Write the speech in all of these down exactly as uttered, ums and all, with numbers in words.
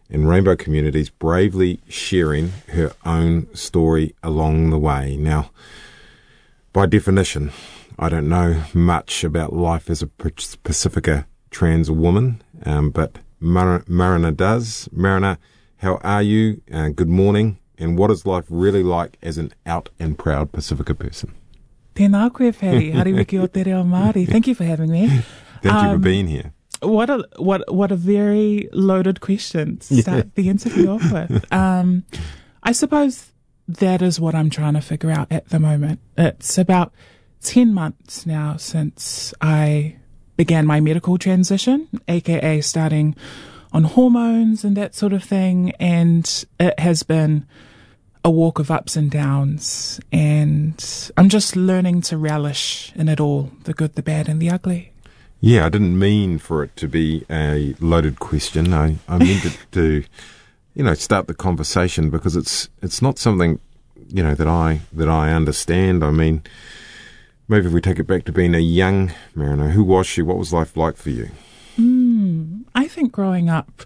in rainbow communities, bravely sharing her own story along the way. Now, by definition, I don't know much about life as a Pacifica trans woman, um, but Mar- Marina does. Marina, how are you? Uh, good morning. And what is life really like as an out and proud Pacifica person? Tēnā koe, Perry. Hariwiki o te reo Māori. Thank you for having me. Thank um, you for being here. What a what what a very loaded question to start yeah. the interview off with. Um, I suppose that is what I'm trying to figure out at the moment. It's about ten months now since I began my medical transition, aka starting on hormones and that sort of thing, and it has been a walk of ups and downs, and I'm just learning to relish in it all, the good, the bad, and the ugly. Yeah, I didn't mean for it to be a loaded question. I, I meant it to, you know, start the conversation, because it's it's not something, you know, that I that I understand. I mean, maybe if we take it back to being a young Marina, who was she? What was life like for you? Mm, I think growing up,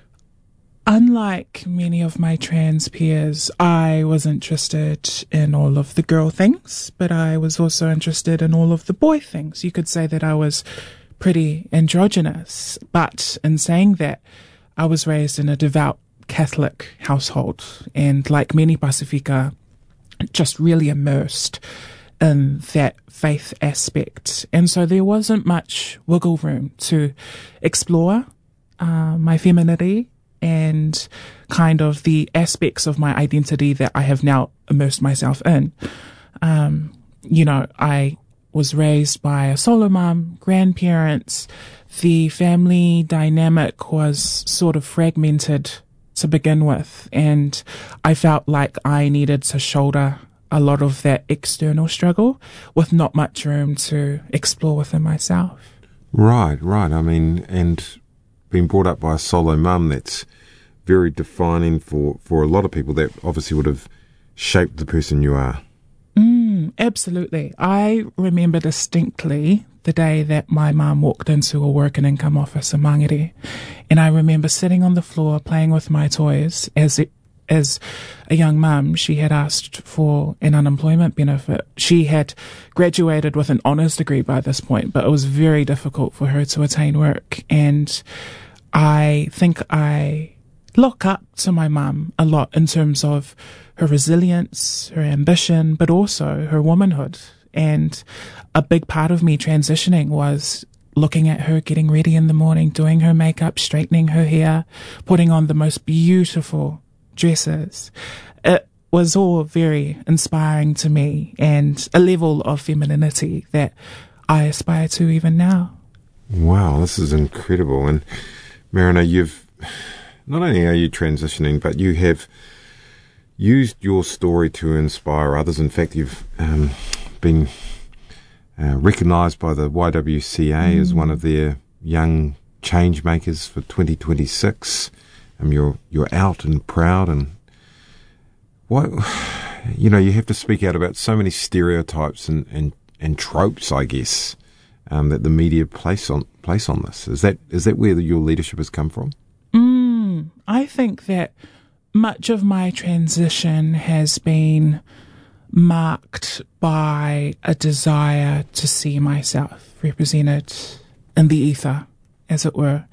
unlike many of my trans peers, I was interested in all of the girl things, but I was also interested in all of the boy things. You could say that I was pretty androgynous, but in saying that, I was raised in a devout Catholic household, and like many Pacifica, just really immersed in that faith aspect. And so there wasn't much wiggle room to explore uh, my femininity and kind of the aspects of my identity that I have now immersed myself in. Um, you know, I was raised by a solo mom, grandparents. The family dynamic was sort of fragmented to begin with, and I felt like I needed to shoulder a lot of that external struggle with not much room to explore within myself. Right, right. I mean, and being brought up by a solo mum, that's very defining for, for a lot of people. That obviously would have shaped the person you are. Mm, absolutely. I remember distinctly the day that my mum walked into a work and income office in Mangere, and I remember sitting on the floor playing with my toys. As it, as a young mum, she had asked for an unemployment benefit. She had graduated with an honours degree by this point, but it was very difficult for her to attain work, and I think I look up to my mum a lot in terms of her resilience, her ambition, but also her womanhood. And a big part of me transitioning was looking at her getting ready in the morning, doing her makeup, straightening her hair, putting on the most beautiful dresses. It was all very inspiring to me, and a level of femininity that I aspire to even now. Wow, this is incredible. And Marina, you've not only are you transitioning, but you have used your story to inspire others. In fact, you've um, been uh, recognised by the Y W C A mm. as one of their young change makers for twenty twenty-six. Um, you're you're out and proud, and what you know, you have to speak out about so many stereotypes and and, and tropes, I guess, um, that the media place on place on this. Is that is that where your leadership has come from? Mm, I think that much of my transition has been marked by a desire to see myself represented in the ether, as it were.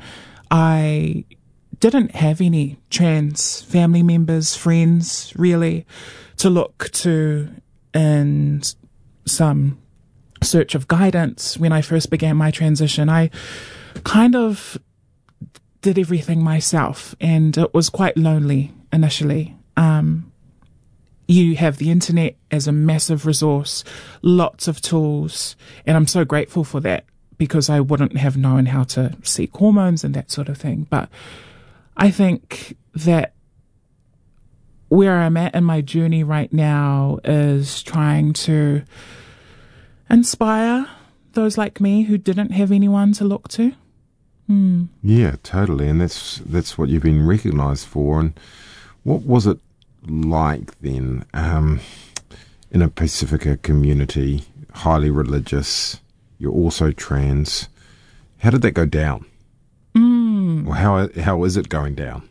I didn't have any trans family members, friends, really, to look to in some search of guidance when I first began my transition. I kind of did everything myself, and it was quite lonely initially. Um, you have the internet as a massive resource, lots of tools, and I'm so grateful for that, because I wouldn't have known how to seek hormones and that sort of thing. But I think that where I'm at in my journey right now is trying to inspire those like me who didn't have anyone to look to. Mm. Yeah, totally. And that's that's what you've been recognised for. And what was it like then um, in a Pacifica community, highly religious, you're also trans? How did that go down? Mm. Or how how is it going down?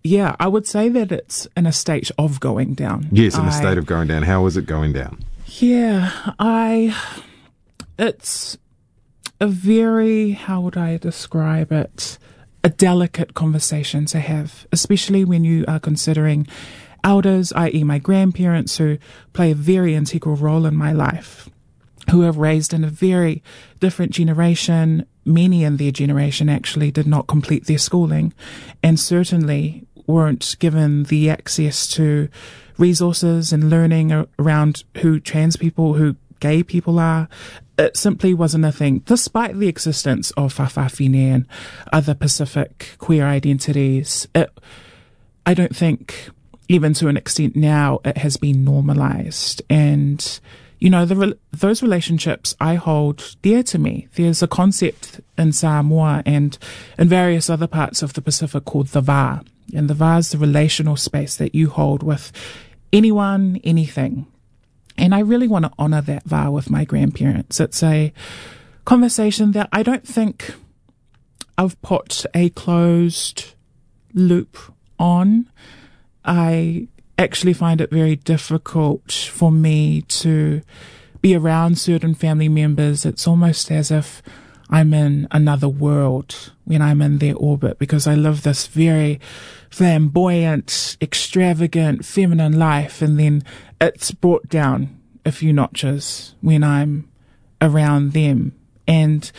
yeah, I would say that it's in a state of going down. Yes, in a I, state of going down. How is it going down? Yeah, I, it's a very, how would I describe it, a delicate conversation to have, especially when you are considering elders, that is my grandparents, who play a very integral role in my life, who have raised in a very different generation. Many in their generation actually did not complete their schooling and certainly weren't given the access to resources and learning around who trans people, who gay people are. It simply wasn't a thing, despite the existence of whawhawhine and other Pacific queer identities. It, I don't think, even to an extent now, it has been normalised. And, you know, the those relationships I hold dear to me. There's a concept in Samoa and in various other parts of the Pacific called the va. And the va is the relational space that you hold with anyone, anything. And I really want to honour that va with my grandparents. It's a conversation that I don't think I've put a closed loop on. I actually find it very difficult for me to be around certain family members. It's almost as if I'm in another world when I'm in their orbit, because I live this very flamboyant, extravagant, feminine life, and then it's brought down a few notches when I'm around them. And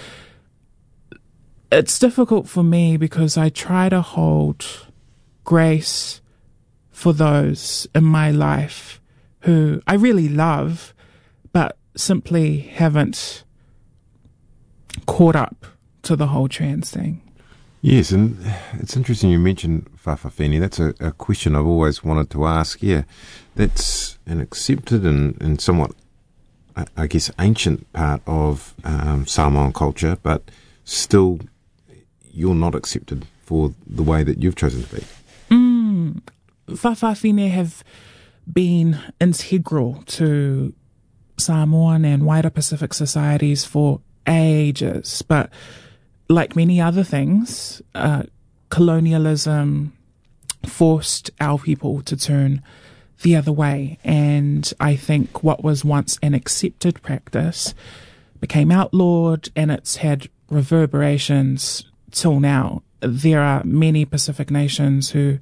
it's difficult for me because I try to hold grace for those in my life who I really love, but simply haven't caught up to the whole trans thing. Yes, and it's interesting you mentioned whawhawhine. That's a, a question I've always wanted to ask. Yeah, that's an accepted and, and somewhat, I, I guess, ancient part of um, Samoan culture, but still you're not accepted for the way that you've chosen to be. Mm. Whawhawhine have been integral to Samoan and wider Pacific societies for ages, but like many other things, uh, colonialism forced our people to turn the other way. And I think what was once an accepted practice became outlawed, and it's had reverberations till now. There are many Pacific nations who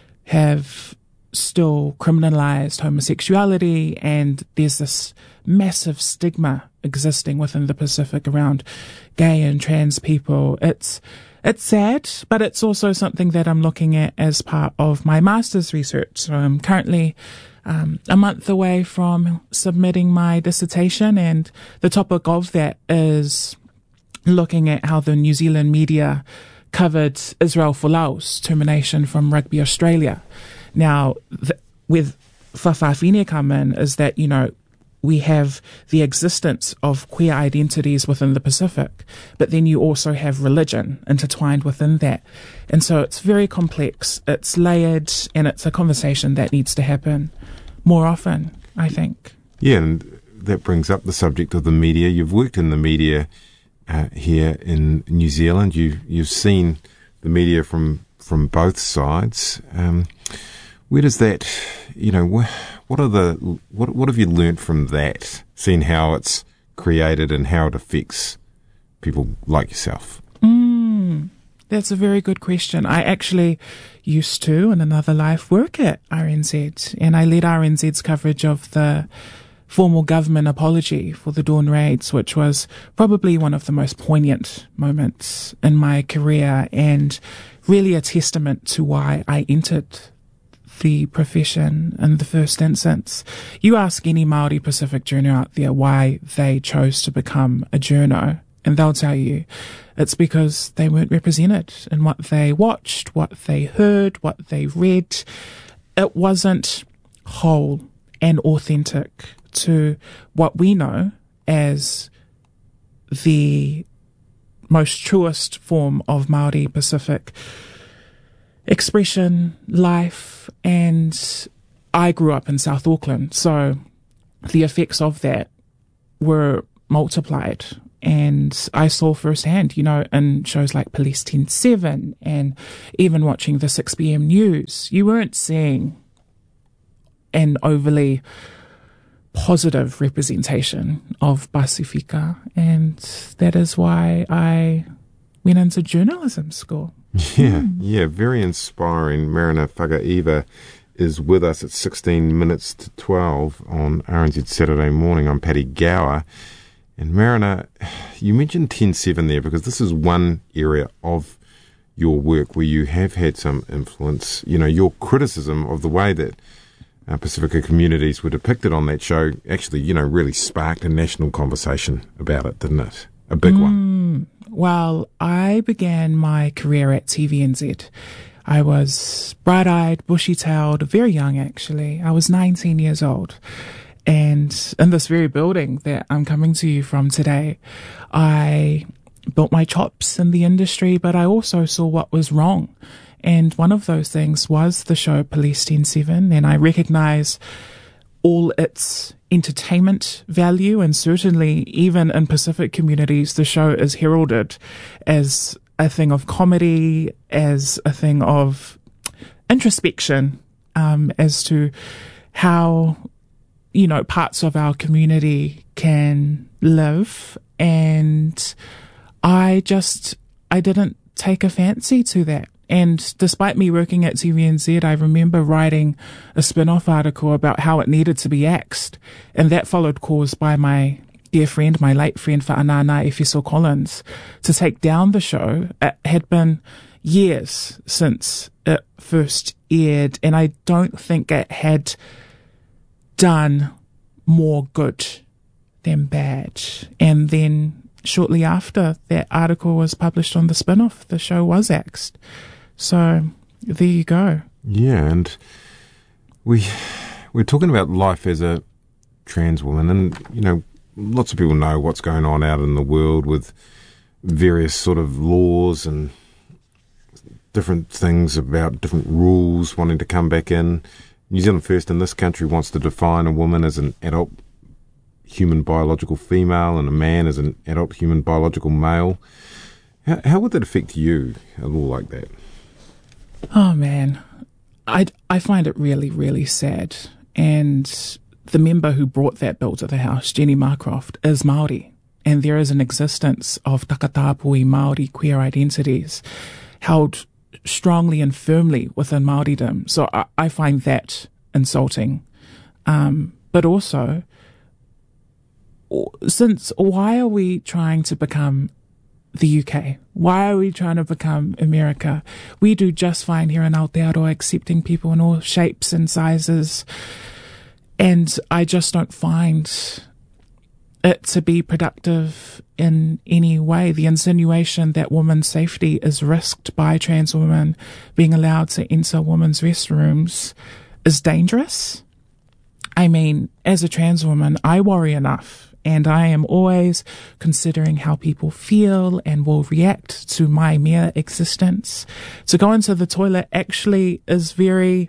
have still criminalized homosexuality, and there's this massive stigma existing within the Pacific around gay and trans people. It's it's sad, but it's also something that I'm looking at as part of my master's research. So I'm currently um, a month away from submitting my dissertation, and the topic of that is looking at how the New Zealand media covered Israel Folau's termination from Rugby Australia. Now, th- with whawhawhine come in is that, you know, we have the existence of queer identities within the Pacific, but then you also have religion intertwined within that. And so it's very complex, it's layered, and it's a conversation that needs to happen more often, I think. Yeah, and that brings up the subject of the media. You've worked in the media uh, here in New Zealand. You, you've seen the media from, from both sides. Um, where does that, you know, wh- what are the, what, what have you learnt from that, seeing how it's created and how it affects people like yourself? Mm, that's a very good question. I actually used to, in another life, work at R N Z, and I led R N Z's coverage of the formal government apology for the Dawn raids, which was probably one of the most poignant moments in my career and really a testament to why I entered the profession in the first instance. You ask any Māori Pacific journo out there why they chose to become a journo, and they'll tell you it's because they weren't represented in what they watched, what they heard, what they read. It wasn't whole and authentic to what we know as the most truest form of Māori Pacific expression, life. And I grew up in South Auckland, so the effects of that were multiplied And I saw firsthand, you know, in shows like Police ten seven and even watching the six p.m. news, you weren't seeing an overly positive representation of Pasifika. And that is why I went into journalism school. Yeah, mm. yeah, very inspiring. Marina Whakaiwa is with us at sixteen minutes to twelve on R N Z Saturday Morning. I'm Paddy Gower. And Marina, you mentioned ten seven there because this is one area of your work where you have had some influence. You know, your criticism of the way that uh, Pasifika communities were depicted on that show actually, you know, really sparked a national conversation about it, didn't it? A big mm, one. Well, I began my career at T V N Z. I was bright-eyed, bushy-tailed, very young actually. I was nineteen years old. And in this very building that I'm coming to you from today, I built my chops in the industry, but I also saw what was wrong. And one of those things was the show Police ten seven, and I recognize all its entertainment value, and certainly even in Pacific communities, the show is heralded as a thing of comedy, as a thing of introspection, um, as to how, you know, parts of our community can live. And I just, I didn't take a fancy to that. And despite me working at T V N Z, I remember writing a spin-off article about how it needed to be axed. And that followed calls by my dear friend, my late friend Whaanana Efeso Collins, to take down the show. It had been years since it first aired, and I don't think it had done more good than bad. And then shortly after that article was published on the spin-off, the show was axed. So there you go. Yeah, and we we're talking about life as a trans woman, and you know, lots of people know what's going on out in the world with various sort of laws and different things about different rules wanting to come back in. New Zealand First in this country wants to define a woman as an adult human biological female and a man as an adult human biological male. How, how would that affect you, a law like that? Oh, man. I, I find it really, really sad. And the member who brought that bill to the House, Jenny Marcroft, is Māori. And there is an existence of takatapui Māori queer identities held strongly and firmly within Māoridom. So I, I find that insulting. Um, but also, since why are we trying to become the U K? Why are we trying to become America? We do just fine here in Aotearoa, accepting people in all shapes and sizes. And I just don't find it to be productive in any way. The insinuation that women's safety is risked by trans women being allowed to enter women's restrooms is dangerous. I mean, as a trans woman, I worry enough, and I am always considering how people feel and will react to my mere existence. To go into the toilet actually is very,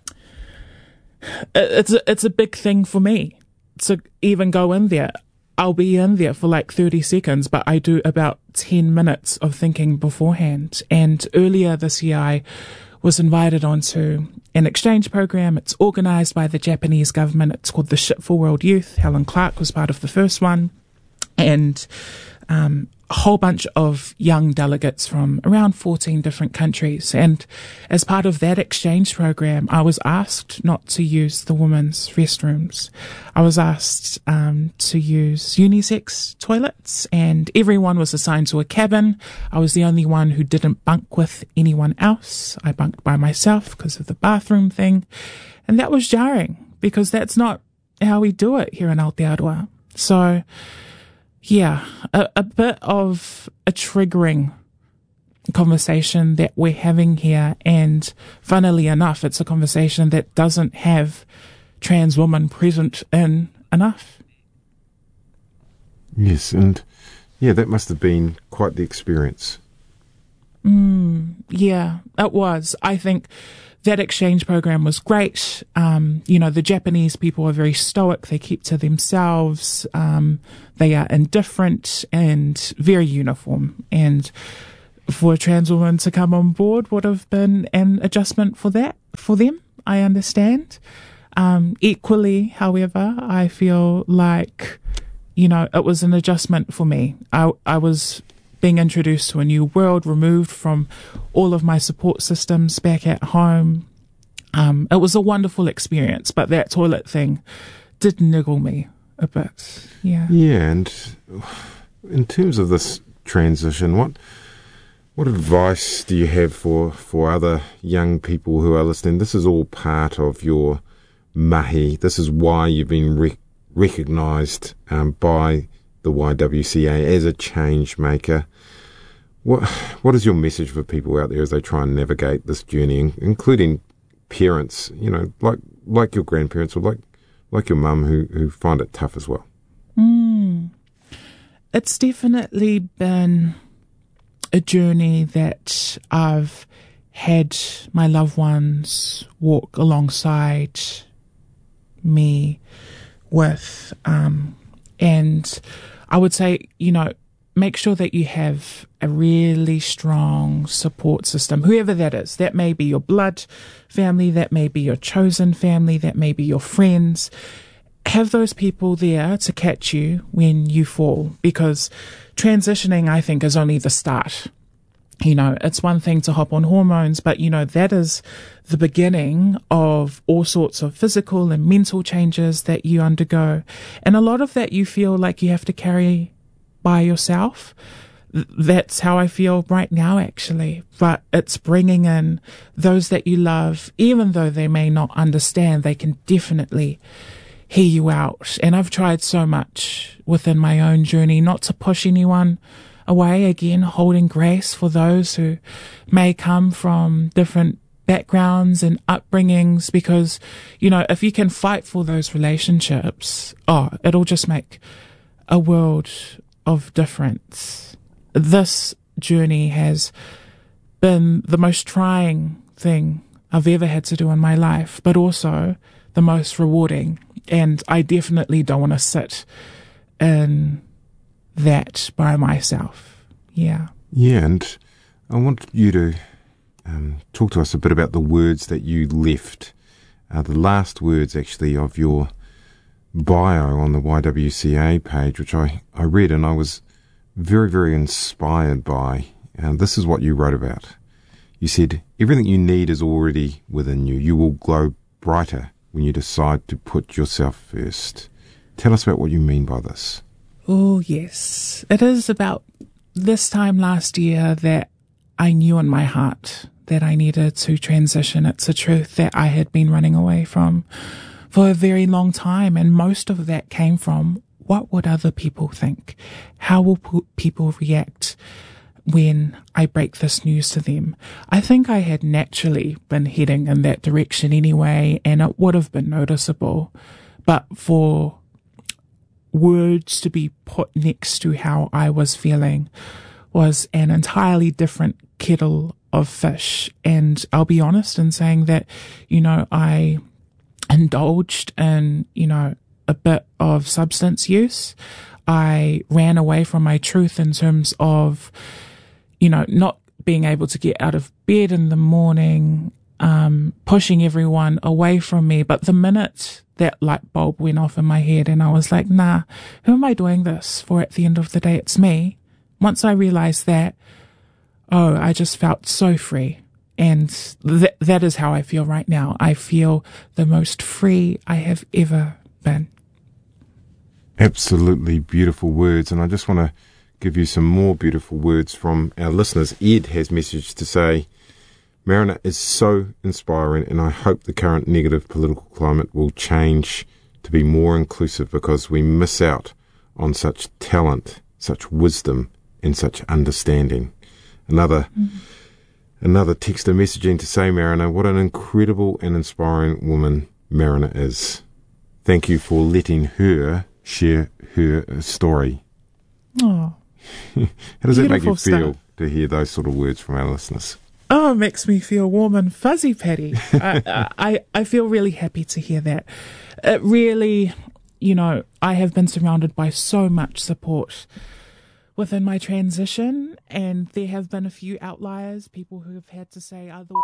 it's a, it's a big thing for me to even go in there. I'll be in there for like thirty seconds, but I do about ten minutes of thinking beforehand. And earlier this year, I was invited onto an exchange program. It's organised by the Japanese government. It's called the Ship for World Youth. Helen Clark was part of the first one. And um, a whole bunch of young delegates from around fourteen different countries. And as part of that exchange program, I was asked not to use the women's restrooms. I was asked um, to use unisex toilets, and everyone was assigned to a cabin. I was the only one who didn't bunk with anyone else. I bunked by myself because of the bathroom thing. And that was jarring because that's not how we do it here in Aotearoa. So, yeah, a, a bit of a triggering conversation that we're having here. And funnily enough, it's a conversation that doesn't have trans women present in enough. Yes, and yeah, that must have been quite the experience. Mm, yeah, it was. I think that exchange program was great. Um, you know, the Japanese people are very stoic. They keep to themselves. Um, they are indifferent and very uniform. And for a trans woman to come on board would have been an adjustment for that, for them, I understand. Um, equally, however, I feel like, you know, it was an adjustment for me. I, I was being introduced to a new world, removed from all of my support systems back at home. Um, it was a wonderful experience, but that toilet thing did niggle me a bit. Yeah. Yeah, and in terms of this transition, what what advice do you have for, for other young people who are listening? This is all part of your mahi. This is why you've been rec- recognised um, by the Y W C A as a change maker. What what is your message for people out there as they try and navigate this journey, including parents, you know, like like your grandparents or like like your mum who, who find it tough as well? Mm. It's definitely been a journey that I've had my loved ones walk alongside me with, um, and I would say, you know, make sure that you have a really strong support system, whoever that is. That may be your blood family, that may be your chosen family, that may be your friends. Have those people there to catch you when you fall, because transitioning, I think, is only the start. You know, it's one thing to hop on hormones, but, you know, that is the beginning of all sorts of physical and mental changes that you undergo. And a lot of that you feel like you have to carry by yourself. That's how I feel right now, actually. But it's bringing in those that you love, even though they may not understand, they can definitely hear you out. And I've tried so much within my own journey not to push anyone away, again, holding grace for those who may come from different backgrounds and upbringings, because, you know, if you can fight for those relationships, oh, it'll just make a world of difference. This journey has been the most trying thing I've ever had to do in my life, but also the most rewarding. And I definitely don't want to sit in that by myself. Yeah. Yeah, and I want you to um, talk to us a bit about the words that you left, uh, the last words actually of your bio on the Y W C A page, which I, I read and I was very, very inspired by. And this is what you wrote about. You said, everything you need is already within you. You will glow brighter when you decide to put yourself first. Tell us about what you mean by this. Oh, yes. It is about this time last year that I knew in my heart that I needed to transition. It's a truth that I had been running away from for a very long time. And most of that came from, what would other people think? How will p- people react when I break this news to them? I think I had naturally been heading in that direction anyway, and it would have been noticeable. But for words to be put next to how I was feeling was an entirely different kettle of fish. And I'll be honest in saying that, you know, I indulged in, you know, a bit of substance use. I ran away from my truth in terms of, you know, not being able to get out of bed in the morning, um, pushing everyone away from me. But the minute that light bulb went off in my head and I was like, nah, who am I doing this for? At the end of the day, it's me. Once I realized that, oh, I just felt so free. And th- that is how I feel right now. I feel the most free I have ever been. Absolutely beautiful words. And I just want to give you some more beautiful words from our listeners. Ed has messaged to say, Marina is so inspiring, and I hope the current negative political climate will change to be more inclusive, because we miss out on such talent, such wisdom, and such understanding. Another mm-hmm. another texter messaging to say, Marina, what an incredible and inspiring woman Marina is. Thank you for letting her share her story. Oh, how does that make you feel stuff. to hear those sort of words from our listeners? Oh, it makes me feel warm and fuzzy, Patty. I, I, I feel really happy to hear that. It really, you know, I have been surrounded by so much support within my transition, and there have been a few outliers, people who have had to say otherwise.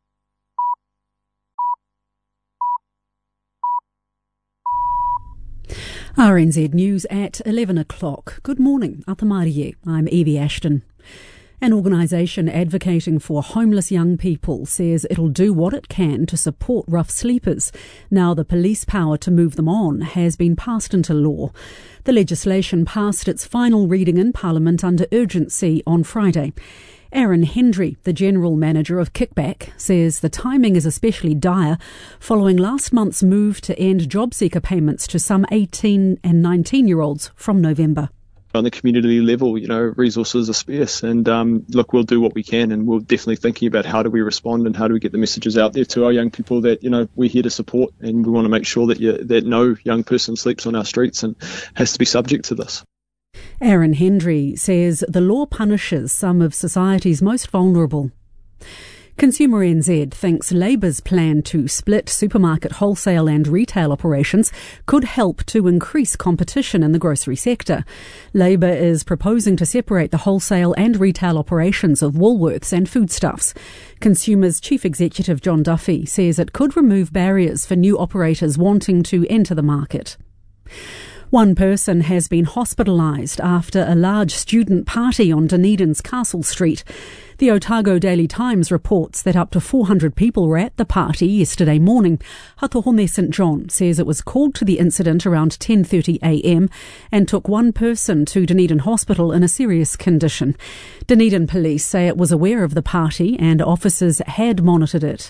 R N Z News at eleven o'clock. Good morning, Atamarie. I'm Evie Ashton. An organisation advocating for homeless young people says it'll do what it can to support rough sleepers. Now the police power to move them on has been passed into law. The legislation passed its final reading in Parliament under urgency on Friday. Aaron Hendry, the General Manager of Kickback, says the timing is especially dire following last month's move to end JobSeeker payments to some eighteen and nineteen-year-olds from November. On the community level, you know, resources are scarce, and um, look, we'll do what we can, and we're definitely thinking about how do we respond and how do we get the messages out there to our young people that, you know, we're here to support, and we want to make sure that you, that no young person sleeps on our streets and has to be subject to this. Aaron Hendry says the law punishes some of society's most vulnerable. Consumer N Z thinks Labour's plan to split supermarket wholesale and retail operations could help to increase competition in the grocery sector. Labour is proposing to separate the wholesale and retail operations of Woolworths and Foodstuffs. Consumers Chief Executive John Duffy says it could remove barriers for new operators wanting to enter the market. One person has been hospitalised after a large student party on Dunedin's Castle Street. The Otago Daily Times reports that up to four hundred people were at the party yesterday morning. Hatohone St John says it was called to the incident around ten thirty a m and took one person to Dunedin Hospital in a serious condition. Dunedin police say it was aware of the party and officers had monitored it.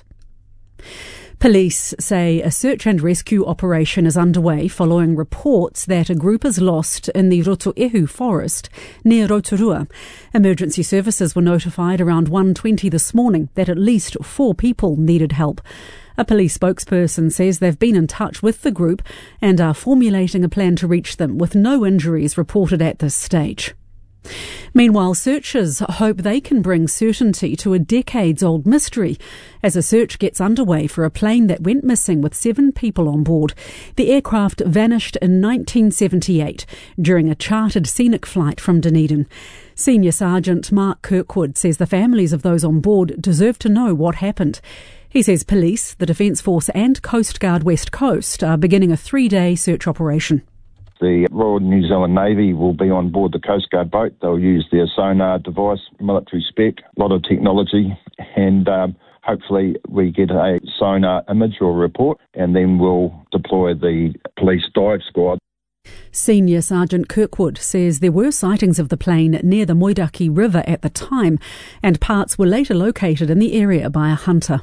Police say a search and rescue operation is underway following reports that a group is lost in the Rotoehu forest near Rotorua. Emergency services were notified around one twenty this morning that at least four people needed help. A police spokesperson says they've been in touch with the group and are formulating a plan to reach them, with no injuries reported at this stage. Meanwhile, searchers hope they can bring certainty to a decades-old mystery as a search gets underway for a plane that went missing with seven people on board. The aircraft vanished in nineteen seventy-eight during a chartered scenic flight from Dunedin. Senior Sergeant Mark Kirkwood says the families of those on board deserve to know what happened. He says police, the Defence Force and Coast Guard West Coast are beginning a three-day search operation. The Royal New Zealand Navy will be on board the Coast Guard boat. They'll use their sonar device, military spec, a lot of technology, and um, hopefully we get a sonar image or report, and then we'll deploy the police dive squad. Senior Sergeant Kirkwood says there were sightings of the plane near the Moiraki River at the time, and parts were later located in the area by a hunter.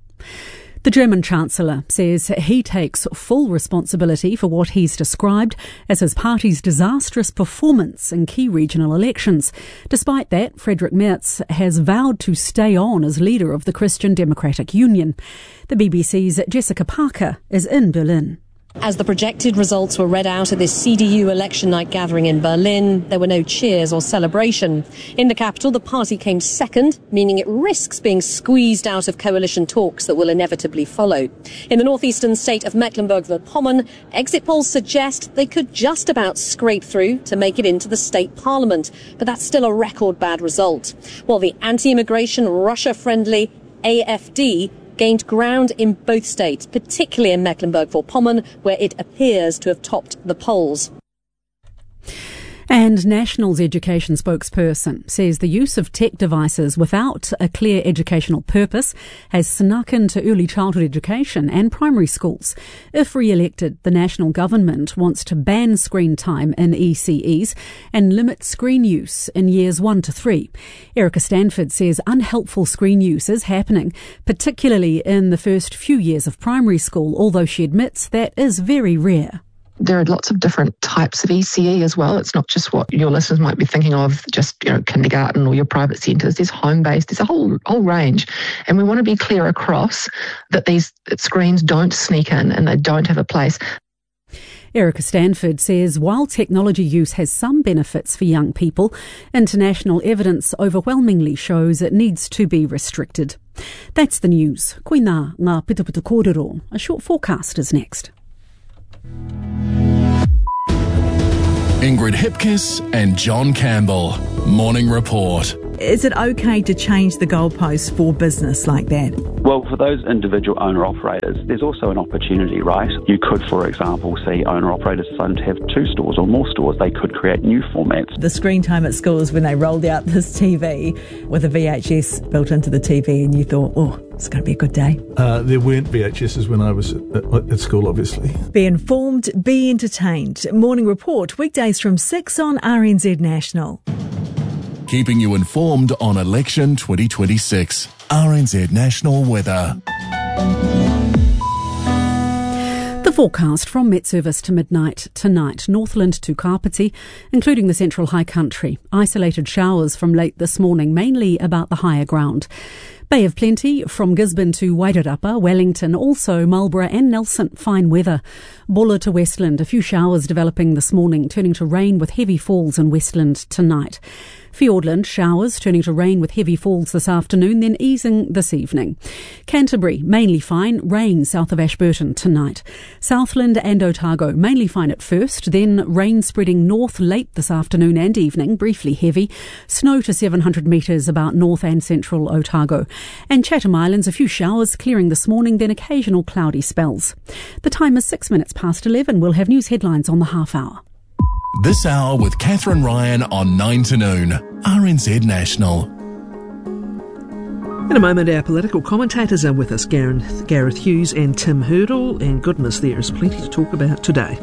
The German Chancellor says he takes full responsibility for what he's described as his party's disastrous performance in key regional elections. Despite that, Friedrich Merz has vowed to stay on as leader of the Christian Democratic Union. The B B C's Jessica Parker is in Berlin. As the projected results were read out at this C D U election night gathering in Berlin, there were no cheers or celebration. In the capital, the party came second, meaning it risks being squeezed out of coalition talks that will inevitably follow. In the northeastern state of Mecklenburg-Vorpommern, exit polls suggest they could just about scrape through to make it into the state parliament, but that's still a record bad result. While the anti-immigration, Russia-friendly A F D gained ground in both states, particularly in Mecklenburg-Vorpommern, where it appears to have topped the polls. And National's education spokesperson says the use of tech devices without a clear educational purpose has snuck into early childhood education and primary schools. If re-elected, the National government wants to ban screen time in E C Es and limit screen use in years one to three. Erica Stanford says unhelpful screen use is happening, particularly in the first few years of primary school, although she admits that is very rare. There are lots of different types of E C E as well. It's not just what your listeners might be thinking of, just, you know, kindergarten or your private centres. There's home-based, there's a whole whole range. And we want to be clear across that these screens don't sneak in and they don't have a place. Erica Stanford says while technology use has some benefits for young people, international evidence overwhelmingly shows it needs to be restricted. That's the news. Koina ngā pitaputa kōrero. A short forecast is next. Ingrid Hipkiss and John Campbell. Morning Report. Is it okay to change the goalposts for business like that? Well, for those individual owner-operators, there's also an opportunity, right? You could, for example, see owner-operators deciding to have two stores or more stores. They could create new formats. The screen time at schools when they rolled out this T V with a V H S built into the T V and you thought, oh, it's going to be a good day. Uh, there weren't V H Ses when I was at, at school, obviously. Be informed, be entertained. Morning Report, weekdays from six on R N Z National. Keeping you informed on election twenty twenty-six. R N Z National Weather. The forecast from Met Service to midnight tonight. Northland to Kapiti, including the Central High Country. Isolated showers from late this morning, mainly about the higher ground. Bay of Plenty from Gisborne to Wairarapa, Wellington, also Marlborough and Nelson, fine weather. Bulla to Westland, a few showers developing this morning, turning to rain with heavy falls in Westland tonight. Fiordland, showers turning to rain with heavy falls this afternoon, then easing this evening. Canterbury, mainly fine, rain south of Ashburton tonight. Southland and Otago, mainly fine at first, then rain spreading north late this afternoon and evening, briefly heavy. Snow to seven hundred metres about north and central Otago. And Chatham Islands, a few showers clearing this morning, then occasional cloudy spells. The time is six minutes past eleven. We'll have news headlines on the half hour. This hour with Catherine Ryan on nine to noon. R N Z National. In a moment, our political commentators are with us, Gareth, Gareth Hughes and Tim Hurdle, and goodness, there is plenty to talk about today.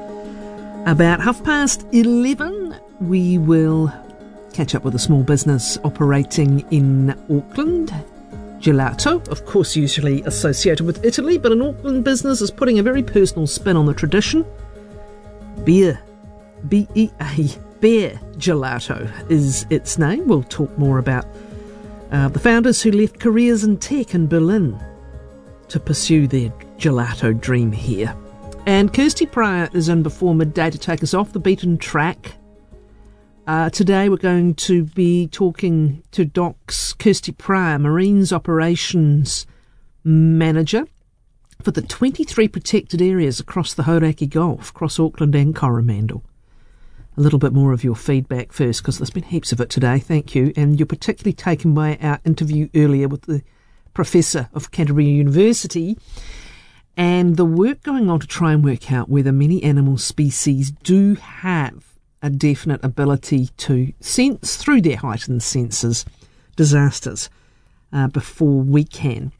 About half past eleven, we will catch up with a small business operating in Auckland. Gelato, of course usually associated with Italy, but an Auckland business is putting a very personal spin on the tradition. Beer. B E A, Beer Gelato is its name. We'll talk more about uh, the founders who left careers in tech in Berlin to pursue their gelato dream here. And Kirsty Pryor is in before midday to take us off the beaten track. Uh, today we're going to be talking to Doc's Kirsty Pryor, Marines Operations Manager for the twenty-three protected areas across the Hauraki Gulf, across Auckland and Coromandel. A little bit more of your feedback first, because there's been heaps of it today, thank you. And you're particularly taken by our interview earlier with the Professor of Canterbury University and the work going on to try and work out whether many animal species do have a definite ability to sense, through their heightened senses, disasters uh, before we can.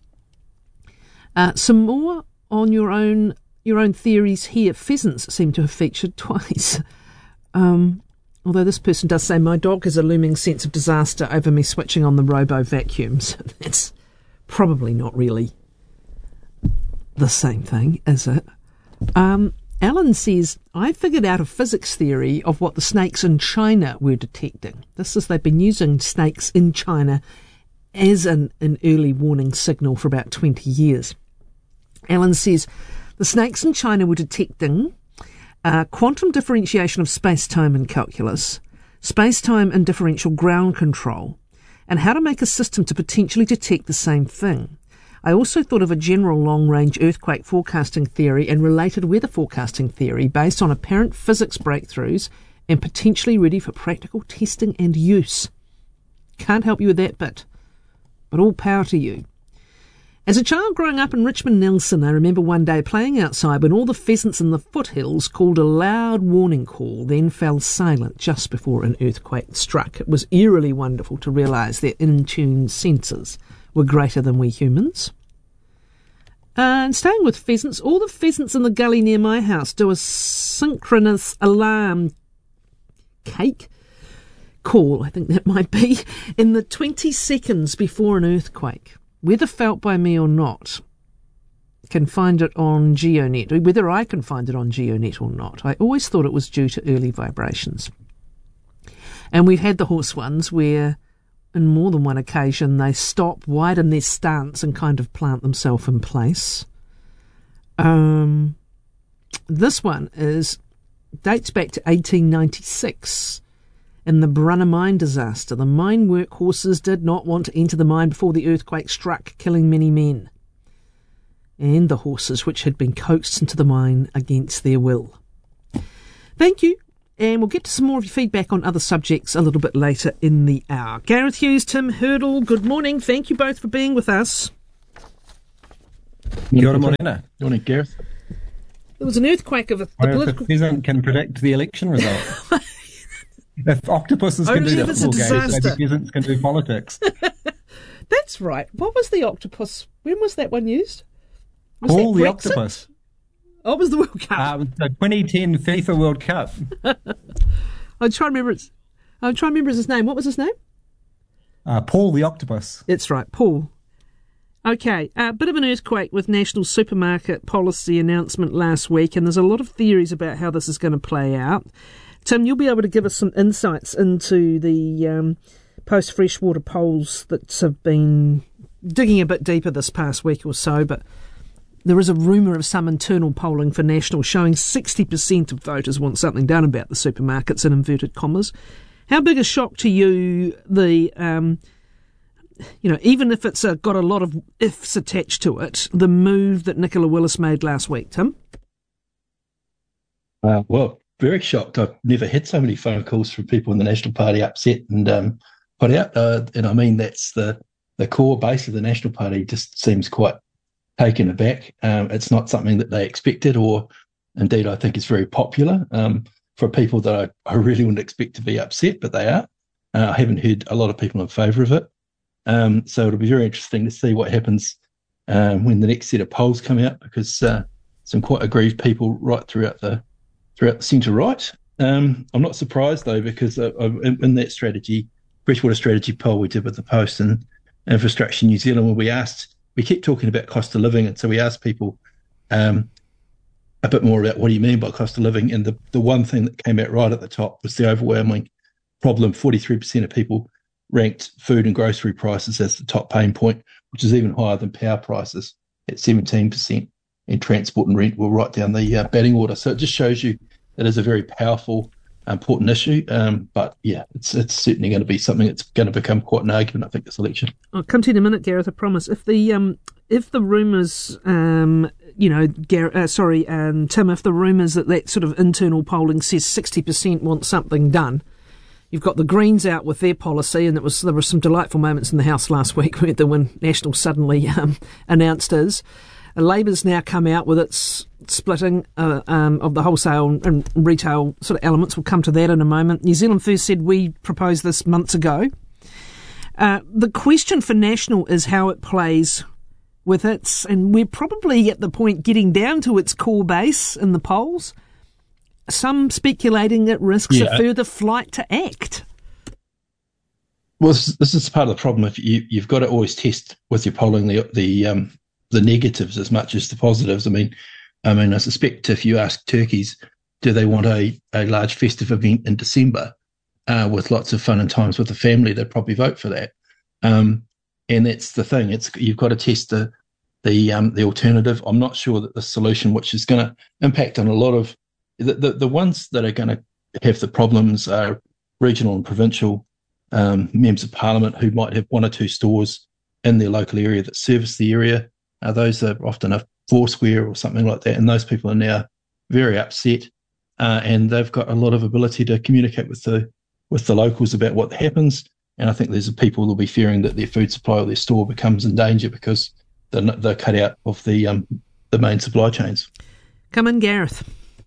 Uh, some more on your own your own theories here. Pheasants seem to have featured twice. Um, although this person does say, my dog has a looming sense of disaster over me switching on the robo vacuums. That's probably not really the same thing, is it? Um, Alan says, I figured out a physics theory of what the snakes in China were detecting. This is, they've been using snakes in China as an, an early warning signal for about twenty years. Alan says, the snakes in China were detecting Uh, quantum differentiation of space-time in calculus, space-time and differential ground control, and how to make a system to potentially detect the same thing. I also thought of a general long-range earthquake forecasting theory and related weather forecasting theory based on apparent physics breakthroughs and potentially ready for practical testing and use. Can't help you with that bit, but all power to you. As a child growing up in Richmond Nelson, I remember one day playing outside when all the pheasants in the foothills called a loud warning call, then fell silent just before an earthquake struck. It was eerily wonderful to realise their in-tune senses were greater than we humans. Uh, and staying with pheasants, all the pheasants in the gully near my house do a synchronous alarm cake call, I think that might be, in the twenty seconds before an earthquake. Whether felt by me or not, can find it on GeoNet, whether I can find it on GeoNet or not. I always thought it was due to early vibrations. And we've had the horse ones where, on more than one occasion, they stop, widen their stance and kind of plant themselves in place. Um, this one is dates back to eighteen ninety-six. In the Brunner mine disaster, the mine workhorses did not want to enter the mine before the earthquake struck, killing many men. And the horses, which had been coaxed into the mine against their will. Thank you, and we'll get to some more of your feedback on other subjects a little bit later in the hour. Gareth Hughes, Tim Hurdle, good morning. Thank you both for being with us. Good morning. Good morning, Gareth. There was an earthquake of a... The political... If a peasant can predict the election result. If octopuses can do the football game, maybe peasants can do politics. That's right. What was the octopus? When was that one used? Was Paul the Brexit? Octopus. Oh, it was the World Cup. Uh, the twenty ten FIFA World Cup. I'm trying to remember its. I'm trying to remember his name. What was his name? Uh, Paul the Octopus. That's right, Paul. Okay, a uh, bit of an earthquake with national supermarket policy announcement last week, and there's a lot of theories about how this is going to play out. Tim, you'll be able to give us some insights into the um, post-freshwater polls that have been digging a bit deeper this past week or so, but there is a rumour of some internal polling for National showing sixty percent of voters want something done about the supermarkets, in inverted commas. How big a shock to you, the, um, you know, even if it's uh, got a lot of ifs attached to it, the move that Nicola Willis made last week, Tim? Uh, well, very shocked. I've never had so many phone calls from people in the National Party upset and um, put out. Uh, and I mean, that's the, the core base of the National Party just seems quite taken aback. Um, it's not something that they expected, or indeed I think is very popular um, for people that I, I really wouldn't expect to be upset, but they are. Uh, I haven't heard a lot of people in favour of it. Um, so it'll be very interesting to see what happens um, when the next set of polls come out, because uh, some quite aggrieved people right throughout the throughout the centre-right. Um, I'm not surprised, though, because uh, in, in that strategy, freshwater strategy poll we did with the Post and Infrastructure New Zealand, where we asked, we kept talking about cost of living, and so we asked people um, a bit more about what do you mean by cost of living, and the, the one thing that came out right at the top was the overwhelming problem. forty-three percent of people ranked food and grocery prices as the top pain point, which is even higher than power prices at seventeen percent, and transport and rent were right down the uh, batting order. So it just shows you it is a very powerful, important issue. Um, but yeah, it's it's certainly going to be something that's going to become quite an argument, I think, this election. I'll come to you in a minute, Gareth, I promise. If the um, if the rumours, um, you know, Gar- uh, sorry, um, Tim, if the rumours that that sort of internal polling says sixty percent want something done, you've got the Greens out with their policy, and it was there were some delightful moments in the House last week when National suddenly um, announced his. Labor's now come out with its splitting uh, um, of the wholesale and retail sort of elements. We'll come to that in a moment. New Zealand First said we proposed this months ago. Uh, the question for National is how it plays with its, and we're probably at the point getting down to its core base in the polls. Some speculating it risks yeah. a further flight to ACT. Well, this, this is part of the problem. If you, you've got to always test with your polling the the um, the negatives as much as the positives. I mean, I mean, I suspect if you ask turkeys, do they want a, a large festive event in December uh, with lots of fun and times with the family, they'd probably vote for that. Um, and that's the thing. It's you've got to test the the um, the alternative. I'm not sure that the solution, which is going to impact on a lot of the, the the ones that are going to have the problems, are regional and provincial um, members of parliament who might have one or two stores in their local area that service the area. Uh, those are often a Foursquare or something like that, and those people are now very upset, uh, and they've got a lot of ability to communicate with the with the locals about what happens. And I think there's people who'll be fearing that their food supply or their store becomes in danger because they're, they're cut out of the um, the main supply chains. Come in, Gareth.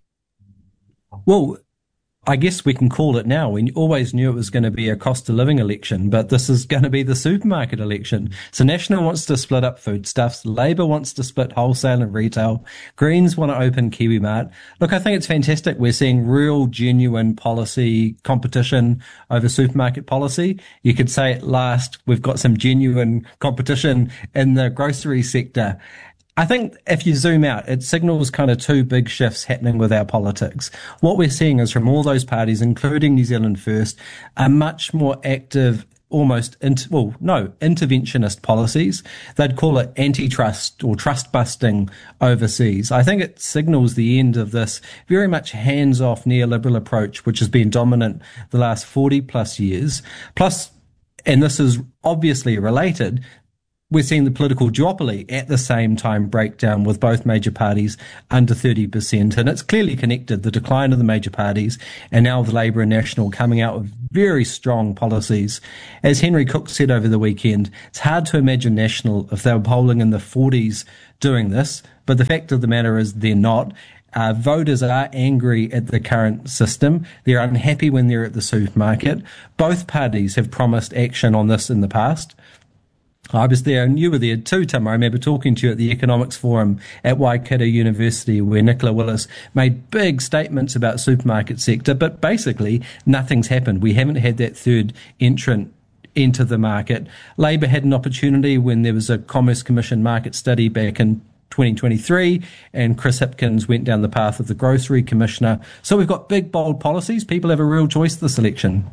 Well, I guess we can call it now. We always knew it was going to be a cost of living election, but this is going to be the supermarket election. So National wants to split up foodstuffs. Labor wants to split wholesale and retail. Greens want to open KiwiMart. Look, I think it's fantastic. We're seeing real, genuine policy competition over supermarket policy. You could say at last we've got some genuine competition in the grocery sector. I think if you zoom out, it signals kind of two big shifts happening with our politics. What we're seeing is from all those parties, including New Zealand First, a much more active almost, inter- well, no, interventionist policies. They'd call it antitrust or trust busting overseas. I think it signals the end of this very much hands-off neoliberal approach, which has been dominant the last forty plus years. Plus, and this is obviously related, we're seeing the political duopoly at the same time break down with both major parties under thirty percent. And it's clearly connected, the decline of the major parties and now the Labour and National coming out with very strong policies. As Henry Cook said over the weekend, it's hard to imagine National if they were polling in the forties doing this. But the fact of the matter is they're not. Uh, voters are angry at the current system. They're unhappy when they're at the supermarket. Both parties have promised action on this in the past. I was there, and you were there too, Tim. I remember talking to you at the Economics Forum at Waikato University, where Nicola Willis made big statements about the supermarket sector, but basically nothing's happened. We haven't had that third entrant enter the market. Labour had an opportunity when there was a Commerce Commission market study back in twenty twenty-three, and Chris Hipkins went down the path of the Grocery Commissioner. So we've got big, bold policies. People have a real choice this election.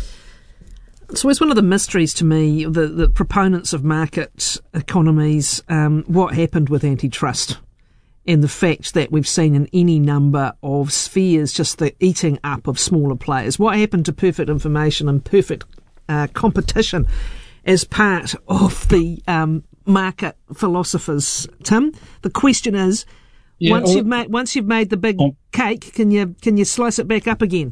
So it's one of the mysteries to me, the, the proponents of market economies, um, what happened with antitrust and the fact that we've seen in any number of spheres just the eating up of smaller players. What happened to perfect information and perfect uh, competition as part of the um, market philosophers, Tim? The question is, yeah, once, you've made, once you've made the big oh. cake, can you can you slice it back up again?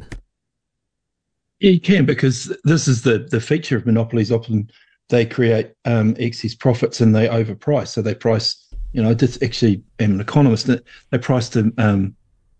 Yeah, you can, because this is the, the feature of monopolies. Often they create um, excess profits and they overprice. So they price, you know, I just actually am an economist, they price the um,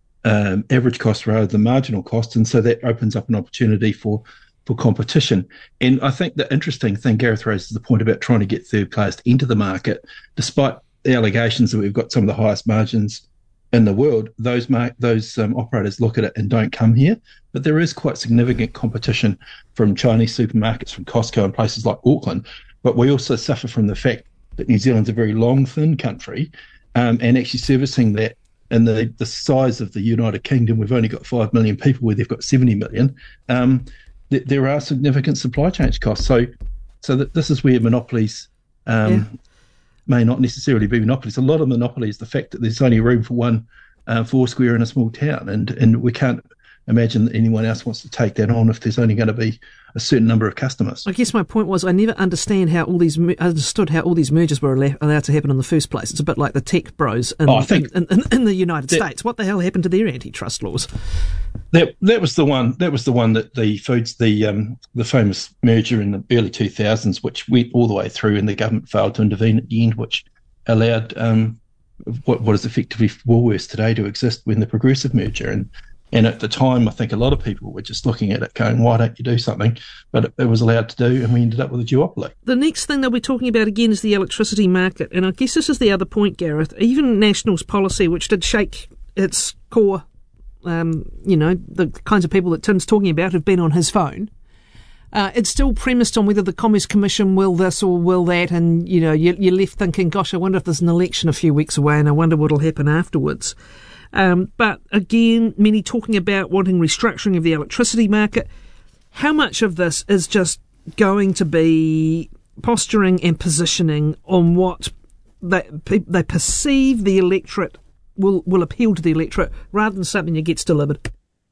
um, average cost rather than marginal cost. And so that opens up an opportunity for, for competition. And I think the interesting thing, Gareth raises the point about trying to get third players into the market, despite the allegations that we've got some of the highest margins in the world, those mar- those um, operators look at it and don't come here. But there is quite significant competition from Chinese supermarkets, from Costco and places like Auckland. But we also suffer from the fact that New Zealand's a very long, thin country, um, and actually servicing that in the, the size of the United Kingdom, we've only got five million people where they've got seventy million. Um, th- there are significant supply chain costs. So, so that this is where monopolies um, yeah. may not necessarily be monopolies. A lot of monopolies, the fact that there's only room for one uh, Foursquare in a small town, and, and we can't imagine that anyone else wants to take that on if there's only going to be a certain number of customers. I guess my point was I never understand how all these understood how all these mergers were allowed to happen in the first place. It's a bit like the tech bros in, oh, I think in, in, in the United that, States. What the hell happened to their antitrust laws? That that was the one. That was the one that the foods the um, the famous merger in the early two thousands, which went all the way through, and the government failed to intervene at the end, which allowed um, what what is effectively Woolworths today to exist when the Progressive merger. And And at the time, I think a lot of people were just looking at it going, why don't you do something? But it, it was allowed to do, and we ended up with a duopoly. The next thing that we're talking about again is the electricity market. And I guess this is the other point, Gareth. Even National's policy, which did shake its core, um, you know, the kinds of people that Tim's talking about who've been on his phone, uh, it's still premised on whether the Commerce Commission will this or will that. And, you know, you, you're left thinking, gosh, I wonder if there's an election a few weeks away, and I wonder what'll happen afterwards. Um, but again, many talking about wanting restructuring of the electricity market. How much of this is just going to be posturing and positioning on what they, they perceive the electorate will, will appeal to the electorate rather than something that gets delivered?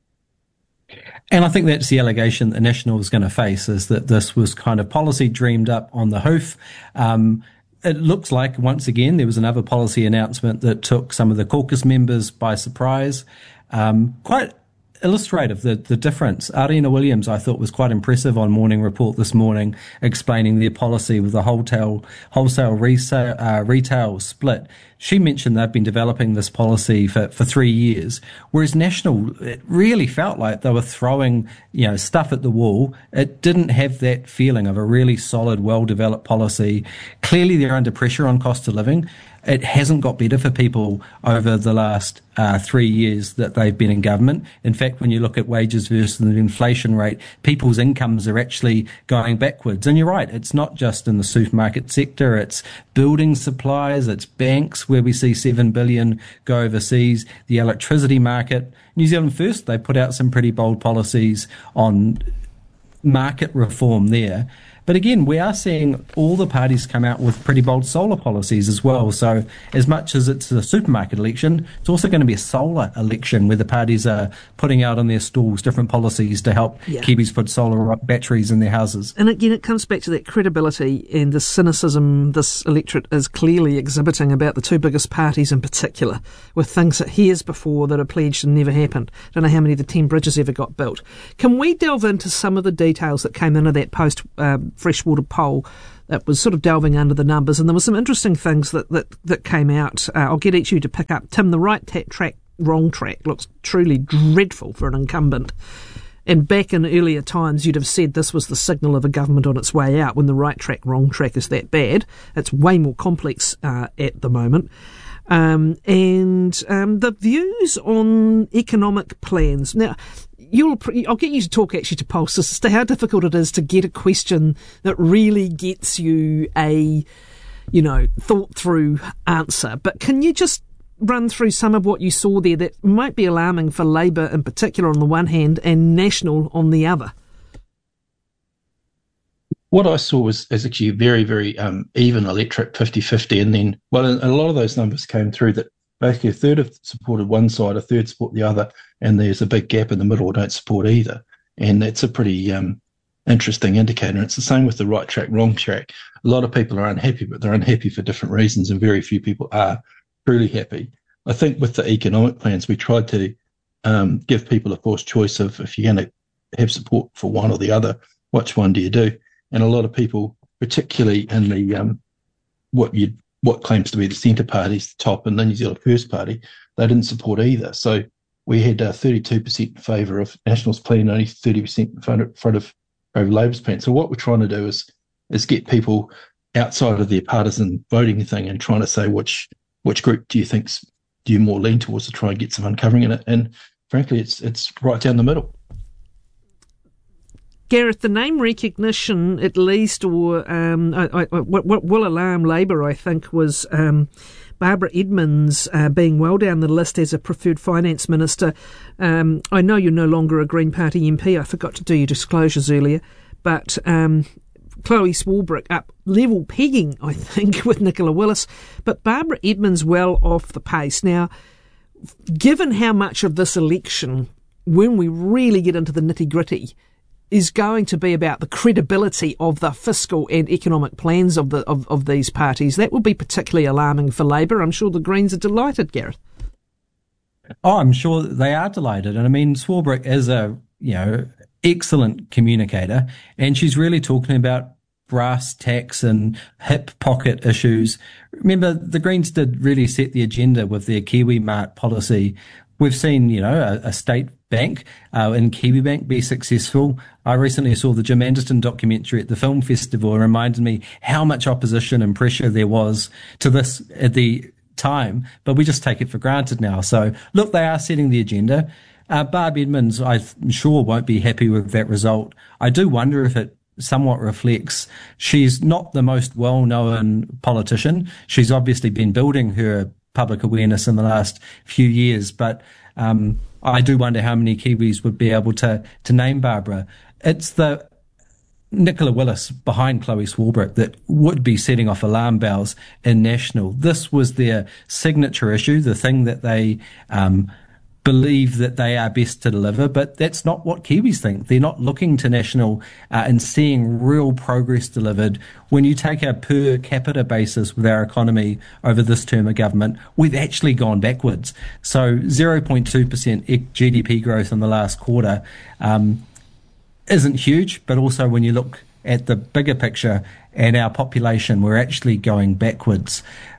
And I think that's the allegation that National is going to face, is that this was kind of policy dreamed up on the hoof. Um, It looks like, once again, there was another policy announcement that took some of the caucus members by surprise. Um, quite illustrative, the, the difference. Arina Williams, I thought, was quite impressive on Morning Report this morning, explaining their policy with the wholesale, wholesale resale, uh, retail split. She mentioned they've been developing this policy for, for three years, whereas National, it really felt like they were throwing, you know, stuff at the wall. It didn't have that feeling of a really solid, well-developed policy. Clearly, they're under pressure on cost of living. It hasn't got better for people over the last uh, three years that they've been in government. In fact, when you look at wages versus the inflation rate, people's incomes are actually going backwards. And you're right, it's not just in the supermarket sector, it's building supplies, it's banks where we see seven billion go overseas, the electricity market. New Zealand First, they put out some pretty bold policies on market reform there. But again, we are seeing all the parties come out with pretty bold solar policies as well. So as much as it's a supermarket election, it's also going to be a solar election where the parties are putting out on their stalls different policies to help Yeah. Kiwis put solar batteries in their houses. And again, it comes back to that credibility and the cynicism this electorate is clearly exhibiting about the two biggest parties in particular, with things that years before that are pledged and never happened. Don't know how many of the ten bridges ever got built. Can we delve into some of the details that came into that post um, freshwater poll that was sort of delving under the numbers? And there were some interesting things that, that, that came out. Uh, I'll get each of you to pick up. Tim, the right ta- track, wrong track looks truly dreadful for an incumbent. And back in earlier times, you'd have said this was the signal of a government on its way out when the right track, wrong track is that bad. It's way more complex uh, at the moment. Um, and um, the views on economic plans. Now, you'll, I'll get you to talk actually to Pulse as to how difficult it is to get a question that really gets you a, you know, thought through answer. But can you just run through some of what you saw there that might be alarming for Labour in particular on the one hand and National on the other? What I saw was, was actually a very, very um, even electorate, fifty-fifty. And then, well, a lot of those numbers came through that basically a third have supported one side, a third support the other, and there's a big gap in the middle or don't support either. And that's a pretty um, interesting indicator. And it's the same with the right track, wrong track. A lot of people are unhappy, but they're unhappy for different reasons, and very few people are truly happy. I think with the economic plans, we tried to um, give people a forced choice of if you're going to have support for one or the other, which one do you do? And a lot of people, particularly in the um, what you what claims to be the centre parties, the top and the New Zealand First Party, they didn't support either. So we had uh, thirty-two percent in favour of National's plan, only thirty percent in front of, front of over Labour's plan. So what we're trying to do is is get people outside of their partisan voting thing and trying to say which which group do you think's do you more lean towards to try and get some uncovering in it. And frankly, it's it's right down the middle. Gareth, the name recognition, at least, or um, I, I, what, what will alarm Labour, I think, was um, Barbara Edmonds uh, being well down the list as a preferred finance minister. Um, I know you're no longer a Green Party M P. I forgot to do your disclosures earlier, but um, Chloe Swarbrick up level pegging, I think, with Nicola Willis. But Barbara Edmonds well off the pace. Now, given how much of this election, when we really get into the nitty-gritty, is going to be about the credibility of the fiscal and economic plans of the of, of these parties, that will be particularly alarming for Labour. I'm sure the Greens are delighted, Gareth. Oh, I'm sure they are delighted. And I mean, Swarbrick is a, you know, excellent communicator, and she's really talking about brass tacks and hip pocket issues. Remember, the Greens did really set the agenda with their Kiwi Mart policy. We've seen, you know, a, a state bank uh, in KiwiBank be successful. I recently saw the Jim Anderson documentary at the film festival and reminded me how much opposition and pressure there was to this at the time, but we just take it for granted now. So, look, they are setting the agenda. Uh, Barb Edmonds, I'm sure, won't be happy with that result. I do wonder if it somewhat reflects she's not the most well-known politician. She's obviously been building her public awareness in the last few years, but um, I do wonder how many Kiwis would be able to to name Barbara. It's the Nicola Willis behind Chloe Swarbrick that would be setting off alarm bells in National. This was their signature issue, the thing that they um, believe that they are best to deliver, but that's not what Kiwis think. They're not looking to National uh, and seeing real progress delivered. When you take a per capita basis with our economy over this term of government, we've actually gone backwards. So zero point two percent G D P growth in the last quarter um, isn't huge, but also when you look at the bigger picture and our population, we're actually going backwards.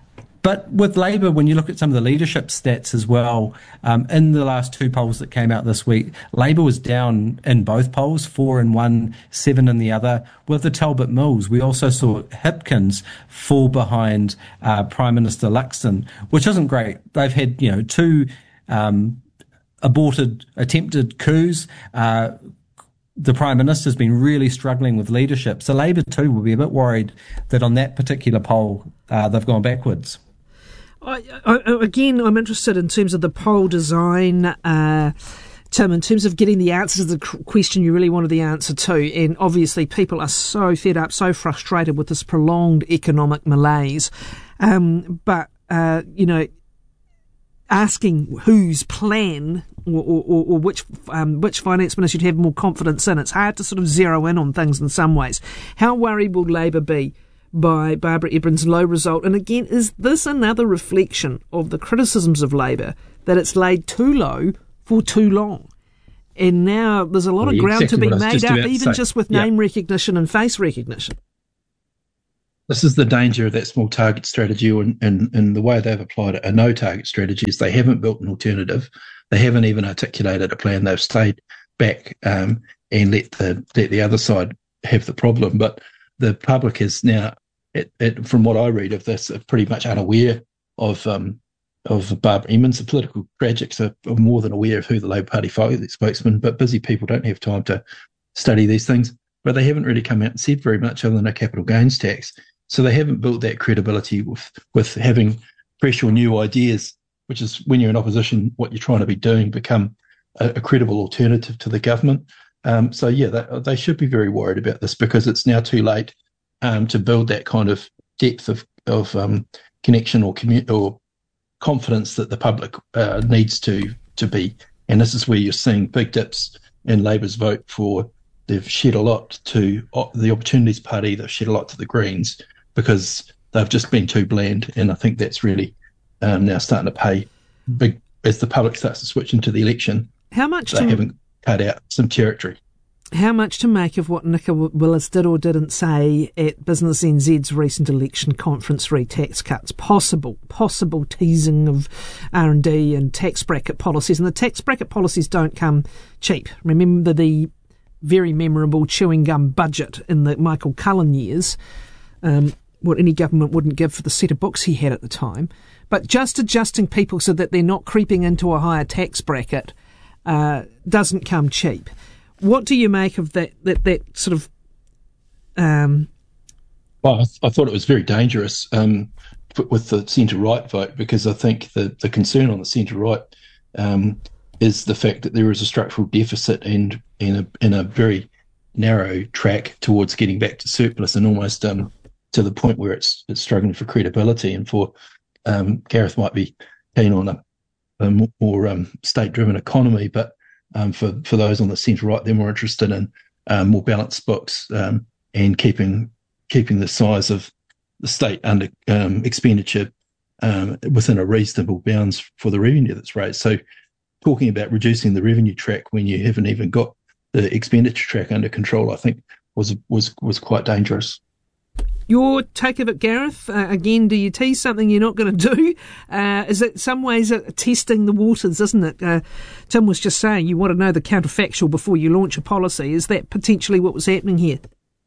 But with Labour, when you look at some of the leadership stats as well, um, in the last two polls that came out this week, Labour was down in both polls, four in one, seven in the other. With the Talbot Mills, we also saw Hipkins fall behind uh, Prime Minister Luxton, which isn't great. They've had, you know, two um, aborted, attempted coups. Uh, the Prime Minister's been really struggling with leadership. So Labour too will be a bit worried that on that particular poll, uh, they've gone backwards. I, I, again, I'm interested in terms of the poll design uh, Tim, in terms of getting the answer to the question you really wanted the answer to, and obviously people are so fed up, so frustrated with this prolonged economic malaise, um, but, uh, you know, asking whose plan or, or, or which um, which finance minister you'd have more confidence in, it's hard to sort of zero in on things in some ways. How worried will Labour be by Barbara Ebrin's low result? And again, is this another reflection of the criticisms of Labour, that it's laid too low for too long? And now there's a lot well, of ground exactly to be made up, even just with yeah. name recognition and face recognition. This is the danger of that small target strategy, and, and, and the way they've applied it. A no target strategy is they haven't built an alternative. They haven't even articulated a plan. They've stayed back um, and let the let the other side have the problem. But the public is now, it, it, from what I read of this, are pretty much unaware of um, of Barbara Emmons. The political tragics are, are more than aware of who the Labour Party spokesman, but busy people don't have time to study these things. But they haven't really come out and said very much other than a capital gains tax. So they haven't built that credibility with, with having fresh or new ideas, which is when you're in opposition, what you're trying to be doing, become a, a credible alternative to the government. Um, so, yeah, they, they should be very worried about this, because it's now too late um, to build that kind of depth of, of um, connection or commu- or confidence that the public uh, needs to, to be. And this is where you're seeing big dips in Labour's vote for. They've shed a lot to the Opportunities Party, they've shed a lot to the Greens, because they've just been too bland. And I think that's really um, now starting to pay big as the public starts to switch into the election. How much they to, haven't cut out some territory. How much to make of what Nicola Willis did or didn't say at Business N Z's recent election conference re tax cuts? Possible, possible teasing of R and D and tax bracket policies. And the tax bracket policies don't come cheap. Remember the very memorable chewing gum budget in the Michael Cullen years, um, what any government wouldn't give for the set of books he had at the time. But just adjusting people so that they're not creeping into a higher tax bracket uh, doesn't come cheap. What do you make of that that, that sort of... Um, well, I, th- I thought it was very dangerous um, with the centre-right vote, because I think the, the concern on the centre-right um, is the fact that there is a structural deficit and in a, in a very narrow track towards getting back to surplus, and almost um, to the point where it's it's struggling for credibility. And for um, Gareth might be keen on a, a more um, state-driven economy, but um, for, for those on the centre-right, they're more interested in um, more balanced books um, and keeping keeping the size of the state under um, expenditure um, within a reasonable bounds for the revenue that's raised. So talking about reducing the revenue track when you haven't even got the expenditure track under control, I think was was was quite dangerous. Your take of it, Gareth? Uh, again, do you tease something you're not going to do? Uh, is it some ways uh, testing the waters, isn't it? Uh, Tim was just saying you want to know the counterfactual before you launch a policy. Is that potentially what was happening here?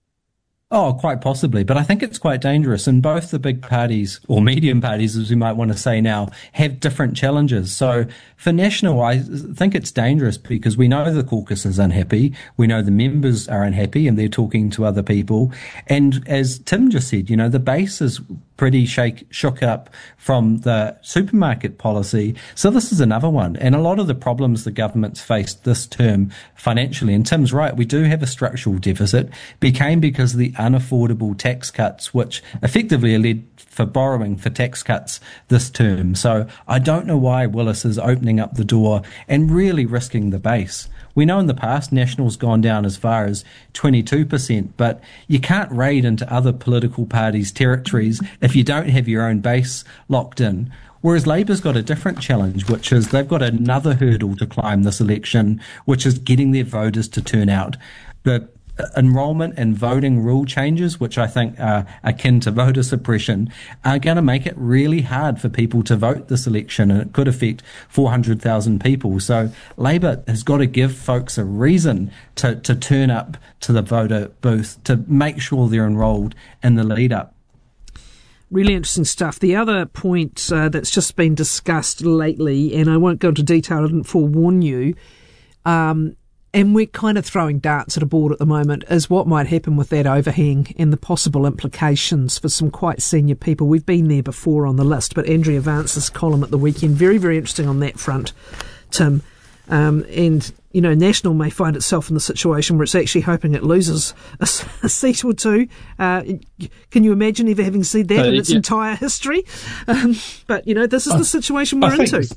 Oh, quite possibly. But I think it's quite dangerous. And both the big parties, or medium parties, as we might want to say now, have different challenges. So for National, I think it's dangerous because we know the caucus is unhappy. We know the members are unhappy and they're talking to other people. And as Tim just said, you know, the base is pretty shake, shook up from the supermarket policy. So this is another one. And a lot of the problems the government's faced this term financially, and Tim's right, we do have a structural deficit, became because of the unaffordable tax cuts, which effectively are led for borrowing for tax cuts this term. So I don't know why Willis is opening up the door and really risking the base. We know in the past National's gone down as far as twenty-two percent, but you can't raid into other political parties' territories if you don't have your own base locked in. Whereas Labour's got a different challenge, which is they've got another hurdle to climb this election, which is getting their voters to turn out. The enrolment and voting rule changes, which I think are akin to voter suppression, are going to make it really hard for people to vote this election, and it could affect four hundred thousand people. So Labour has got to give folks a reason to, to turn up to the voter booth to make sure they're enrolled in the lead up. Really interesting stuff. The other point uh, that's just been discussed lately, and I won't go into detail, I didn't forewarn you, um, and we're kind of throwing darts at a board at the moment, is what might happen with that overhang and the possible implications for some quite senior people. We've been there before on the list, but Andrea Vance's column at the weekend, very, very interesting on that front, Tim. Um, and, you know, National may find itself in the situation where it's actually hoping it loses a, a seat or two. Uh, can you imagine ever having seen that uh, in its yeah. entire history? Um, but, you know, this is I, the situation we're into.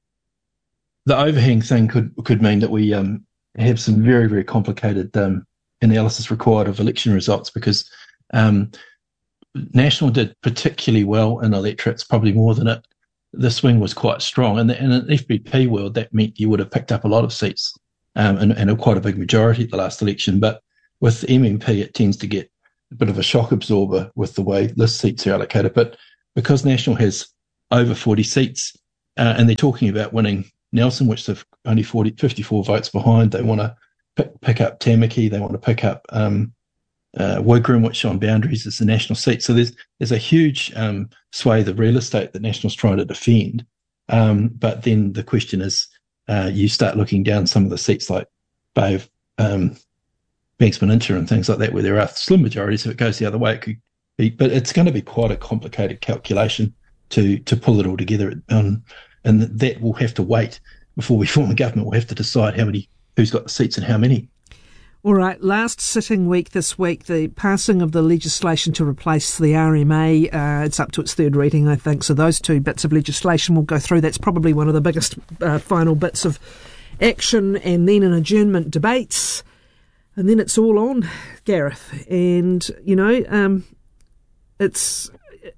The overhang thing could could mean that we um, have some very, very complicated um, analysis required of election results, because um, National did particularly well in electorates, probably more than it. The swing was quite strong. And in an F B P world, that meant you would have picked up a lot of seats um, and, and a quite a big majority at the last election. But with M M P, it tends to get a bit of a shock absorber with the way list seats are allocated. But because National has over forty seats uh, and they're talking about winning Nelson, which they've only forty, fifty-four votes behind, they want to pick, pick up Tamaki, they want to pick up um, uh, Wigram, which on boundaries is the National seat. So there's there's a huge um, swathe of real estate that National's trying to defend. Um, but then the question is, uh, you start looking down some of the seats like Bay of um, Banksman Inter and things like that, where there are slim majorities. If it goes the other way, it could be, but it's going to be quite a complicated calculation to to pull it all together. Um, and that will have to wait before we form a government. We'll have to decide how many, who's got the seats and how many. All right, last sitting week this week, the passing of the legislation to replace the R M A, uh, it's up to its third reading, I think, so those two bits of legislation will go through. That's probably one of the biggest uh, final bits of action, and then an adjournment debates, and then it's all on, Gareth. And, you know, um, it's...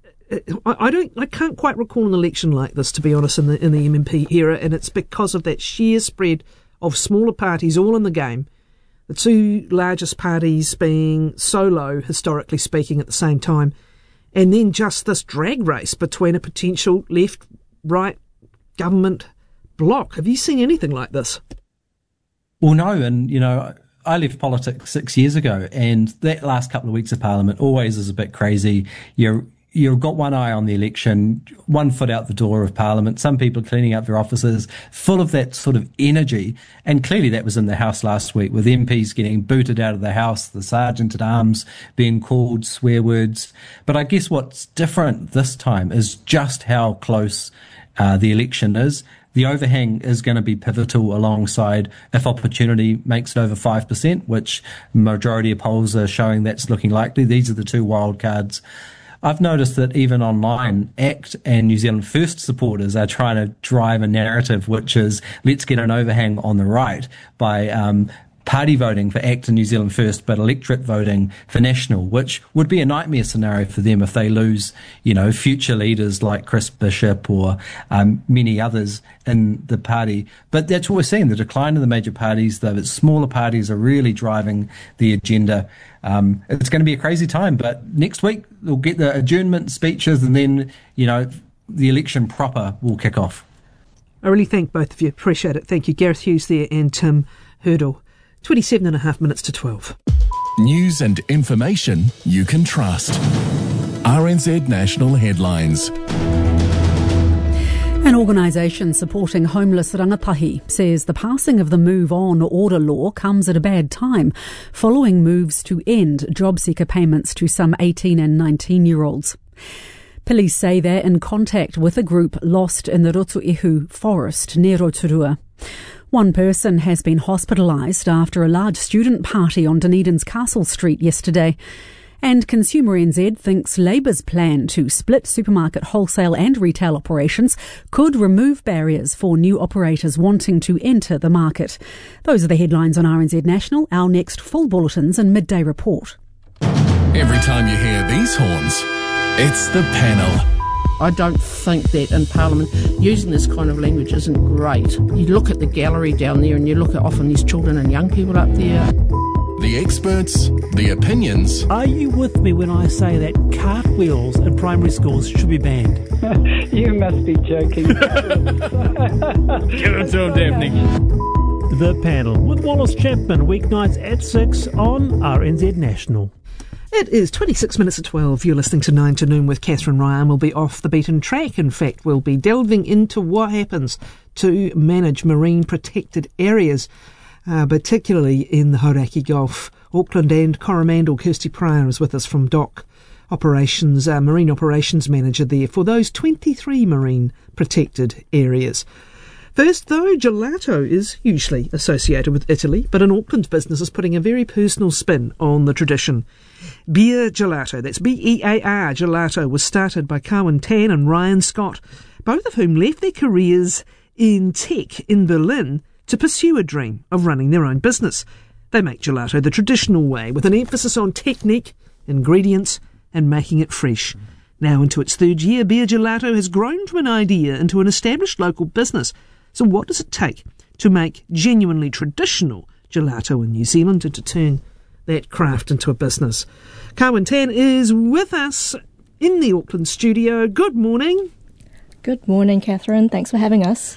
I don't. I can't quite recall an election like this, to be honest, in the in the M M P era, and it's because of that sheer spread of smaller parties all in the game. The two largest parties being so low, historically speaking, at the same time, and then just this drag race between a potential left-right government bloc. Have you seen anything like this? Well, no, and you know, I left politics six years ago, and that last couple of weeks of Parliament always is a bit crazy. You're You've got one eye on the election, one foot out the door of Parliament, some people cleaning up their offices, full of that sort of energy. And clearly that was in the House last week, with M Ps getting booted out of the House, the Sergeant-at-Arms being called swear words. But I guess what's different this time is just how close uh, the election is. The overhang is going to be pivotal alongside if opportunity makes it over five percent, which majority of polls are showing that's looking likely. These are the two wild cards. I've noticed that even online, ACT and New Zealand First supporters are trying to drive a narrative which is, let's get an overhang on the right by um, party voting for ACT and New Zealand First, but electorate voting for National, which would be a nightmare scenario for them if they lose, you know, future leaders like Chris Bishop or um, many others in the party. But that's what we're seeing, the decline of the major parties. The smaller parties are really driving the agenda. Um, it's going to be a crazy time, but next week we'll get the adjournment speeches, and then, you know, the election proper will kick off. I really thank both of you. Appreciate it. Thank you. Gareth Hughes there and Tim Hurdle. twenty-seven and a half minutes to twelve. News and information you can trust. R N Z National Headlines. An organisation supporting homeless rangatahi says the passing of the Move On order law comes at a bad time, following moves to end job seeker payments to some eighteen and nineteen-year-olds. Police say they're in contact with a group lost in the Rotuihu forest near Rotorua. One person has been hospitalised after a large student party on Dunedin's Castle Street yesterday. And Consumer N Z thinks Labour's plan to split supermarket wholesale and retail operations could remove barriers for new operators wanting to enter the market. Those are the headlines on R N Z National. Our next full bulletins and midday report. Every time you hear these horns, it's the panel. I don't think that in Parliament using this kind of language isn't great. You look at the gallery down there and you look at often these children and young people up there. The experts, the opinions. Are you with me when I say that cartwheels in primary schools should be banned? You must be joking. Give it to him, Daphne. The Panel with Wallace Chapman, weeknights at six on R N Z National. It is twenty-six minutes to twelve. You're listening to nine to Noon with Catherine Ryan. We'll be off the beaten track. In fact, we'll be delving into what happens to manage marine protected areas, uh, particularly in the Hauraki Gulf. Auckland and Coromandel. Kirsty Pryor is with us from D O C Operations, uh, Marine Operations Manager there for those twenty-three marine protected areas. First, though, gelato is usually associated with Italy, but an Auckland business is putting a very personal spin on the tradition. Beer Gelato, that's B E A R Gelato, was started by Carwyn Tan and Ryan Scott, both of whom left their careers in tech in Berlin to pursue a dream of running their own business. They make gelato the traditional way, with an emphasis on technique, ingredients, and making it fresh. Now into its third year, Beer Gelato has grown from an idea into an established local business. So what does it take to make genuinely traditional gelato in New Zealand and to turn that craft into a business? Carwyn Tan is with us in the Auckland studio. Good morning. Good morning, Catherine. Thanks for having us.